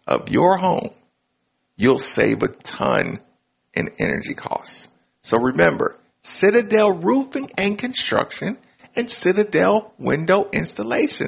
of your home, you'll save a ton in energy costs. So remember, Citadel Roofing and Construction and Citadel Window Installation.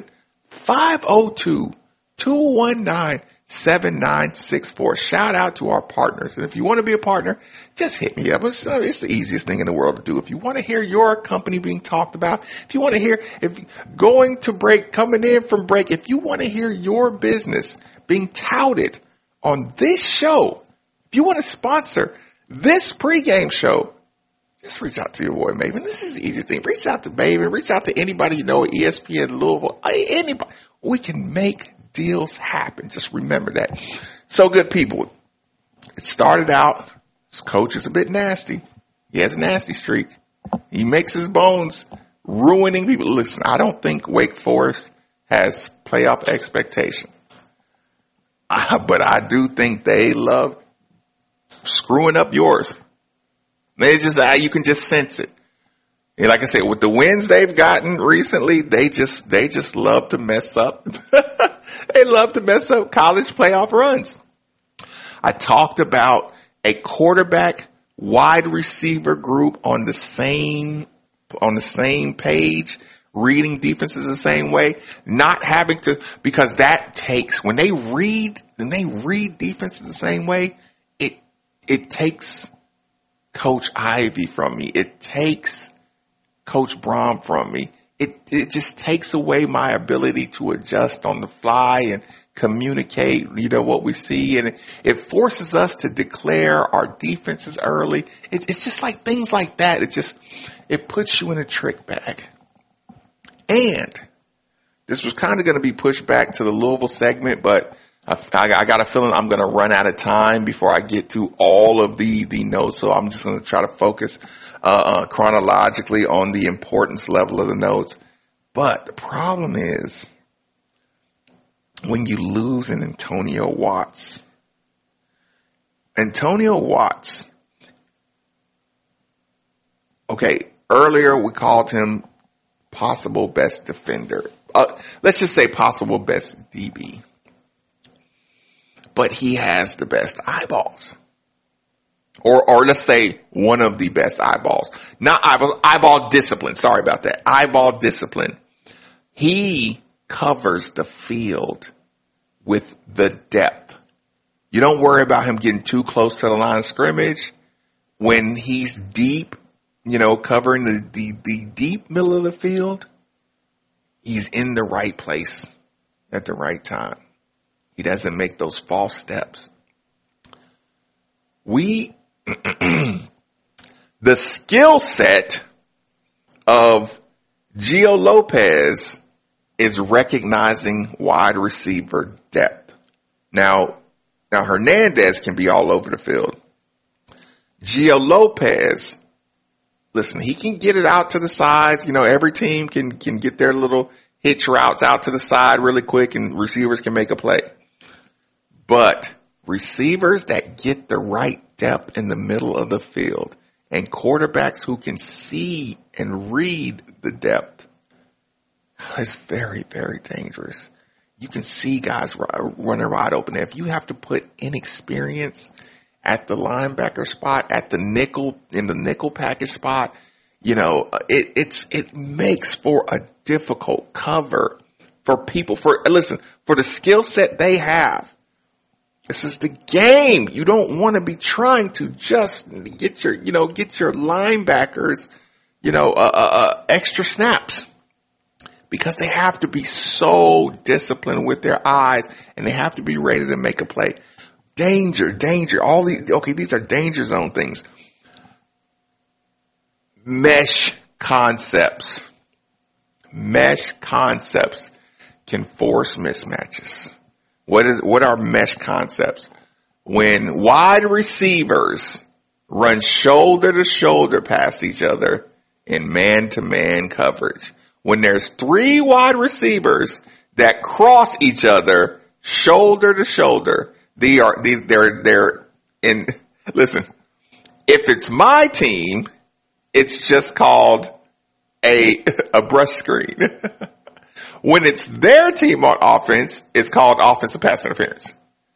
502-219-7964. Shout out to our partners. And if you want to be a partner, just hit me up. It's the easiest thing in the world to do. If you want to hear your company being talked about, if you want to hear, if going to break, coming in from break, if you want to hear your business being touted on this show, if you want to sponsor this pregame show, just reach out to your boy Maven. This is the easy thing. Reach out to Maven. Reach out to anybody you know at ESPN Louisville. Anybody. We can make deals happen. Just remember that. So good people. It started out, this coach is a bit nasty. He has a nasty streak. He makes his bones ruining people. Listen, I don't think Wake Forest has playoff expectations. But I do think they love screwing up yours. It's just, you can just sense it. And like I said, with the wins they've gotten recently, they just love to mess up. They love to mess up college playoff runs. I talked about a quarterback wide receiver group on the same page, reading defenses the same way, not having to, because that takes, when they read defenses the same way, it takes Coach Ivy from me. It takes Coach Brom from me. It just takes away my ability to adjust on the fly and communicate, what we see. And it forces us to declare our defenses early. It's just like things like that. It puts you in a trick bag. And this was kind of going to be pushed back to the Louisville segment, but I got a feeling I'm going to run out of time before I get to all of the notes. So I'm just going to try to focus chronologically on the importance level of the notes. But the problem is when you lose an Antonio Watts. Okay, earlier we called him possible best defender. Let's just say possible best DB. But he has the best eyeballs. Or let's say one of the best eyeballs. Not eyeball discipline. Sorry about that. Eyeball discipline. He covers the field with the depth. You don't worry about him getting too close to the line of scrimmage. When he's deep, covering the deep middle of the field, he's in the right place at the right time. He doesn't make those false steps. The skill set of Gio Lopez is recognizing wide receiver depth. Now Hernandez can be all over the field. Gio Lopez, listen, he can get it out to the sides. Every team can get their little hitch routes out to the side really quick and receivers can make a play. But receivers that get the right depth in the middle of the field and quarterbacks who can see and read the depth is very, very dangerous. You can see guys running wide open. If you have to put inexperience at the linebacker spot, at the nickel, in the nickel package spot, it makes for a difficult cover for people for the skill set they have. This is the game. You don't want to be trying to just get your linebackers, extra snaps, because they have to be so disciplined with their eyes and they have to be ready to make a play. Danger. These are danger zone things. Mesh concepts can force mismatches. What are mesh concepts? When wide receivers run shoulder to shoulder past each other in man-to-man coverage. When there's three wide receivers that cross each other shoulder to shoulder, they're in, listen, if it's my team, it's just called a brush screen. When it's their team on offense, it's called offensive pass interference.